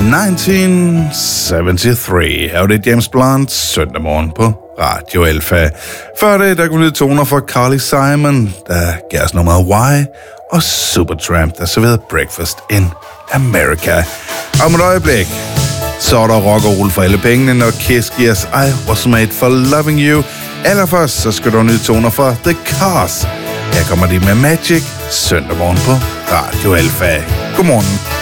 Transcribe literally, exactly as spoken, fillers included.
nitten seventy-three er jo det James Blunt søndag morgen på Radio Alpha. Før det, der kunne lyde toner fra Carly Simon, der gav os nummeret Why, og Supertramp, der serverede Breakfast in America. Om et øjeblik, så er der rock og roll for alle pengene, når Kiss giver os I Was Made for Loving You. Allerførst, så skal du nyde toner fra The Cars. Her kommer de med Magic søndag morgen på Radio Alpha. Godmorgen.